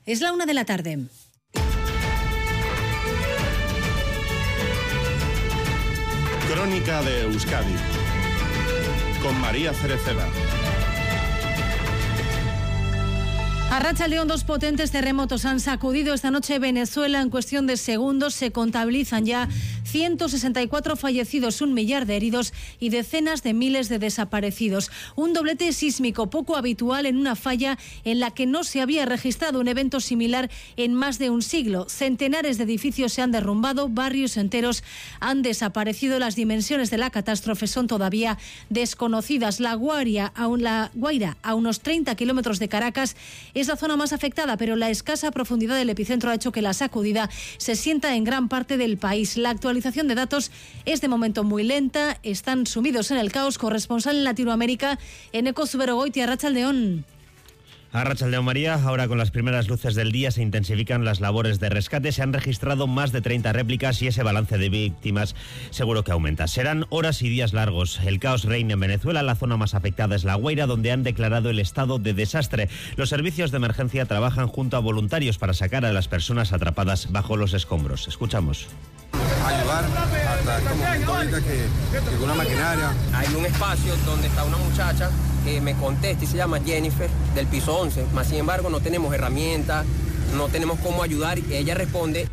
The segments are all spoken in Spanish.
Es la 1 de la tarde. Crónica de Euskadi con María Cereceda. Arratsaldeon, dos potentes terremotos han sacudido esta noche Venezuela. En cuestión de segundos se contabilizan ya 164 fallecidos, 1 millar de heridos y decenas de miles de desaparecidos. Un doblete sísmico poco habitual en una falla en la que no se había registrado un evento similar en más de un siglo. Centenares de edificios se han derrumbado, barrios enteros han desaparecido. Las dimensiones de la catástrofe son todavía desconocidas. La Guaira, a unos 30 kilómetros de Caracas, es la zona más afectada, pero la escasa profundidad del epicentro ha hecho que la sacudida se sienta en gran parte del país. La actualización de datos es de momento muy lenta, están sumidos en el caos. Corresponsal en Latinoamérica, Eneko Zuberogoitia, arratsaldeon. Arratsaldeon, María. Ahora, con las primeras luces del día, se intensifican las labores de rescate. Se han registrado más de 30 réplicas y ese balance de víctimas seguro que aumenta. Serán horas y días largos. El caos reina en Venezuela. La zona más afectada es La Guaira, donde han declarado el estado de desastre. Los servicios de emergencia trabajan junto a voluntarios para sacar a las personas atrapadas bajo los escombros. Escuchamos. Ayudar hasta este momento ahorita que una maquinaria. Hay un espacio donde está una muchacha que me contesta y se llama Jennifer, del piso 11, mas sin embargo no tenemos herramientas, no tenemos cómo ayudar, y ella responde.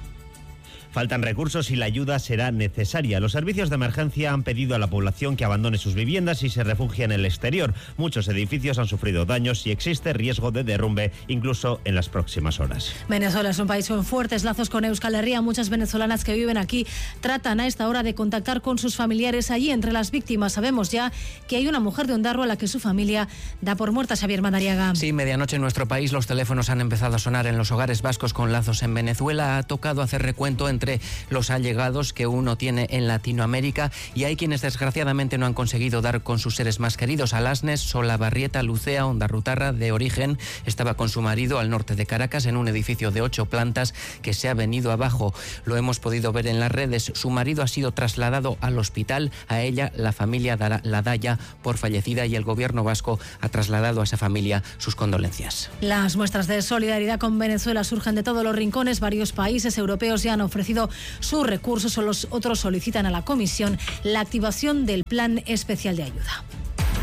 Faltan recursos y la ayuda será necesaria. Los servicios de emergencia han pedido a la población que abandone sus viviendas y se refugie en el exterior. Muchos edificios han sufrido daños y existe riesgo de derrumbe incluso en las próximas horas. Venezuela es un país con fuertes lazos con Euskal Herria. Muchas venezolanas que viven aquí tratan a esta hora de contactar con sus familiares allí. Entre las víctimas sabemos ya que hay una mujer de Ondarroa a la que su familia da por muerta. Xavier Madariaga. Sí, medianoche en nuestro país los teléfonos han empezado a sonar en los hogares vascos con lazos en Venezuela. Ha tocado hacer recuento entre los allegados que uno tiene en Latinoamérica, y hay quienes desgraciadamente no han conseguido dar con sus seres más queridos. Alasnes Solabarrieta Lucea, ondarrutarra de origen, estaba con su marido al norte de Caracas en un edificio de 8 plantas que se ha venido abajo. Lo hemos podido ver en las redes. Su marido ha sido trasladado al hospital. A ella la familia la da ya por fallecida y el gobierno vasco ha trasladado a esa familia sus condolencias. Las muestras de solidaridad con Venezuela surgen de todos los rincones. Varios países europeos ya han ofrecido sus recursos, otros solicitan a la Comisión la activación del Plan Especial de Ayuda.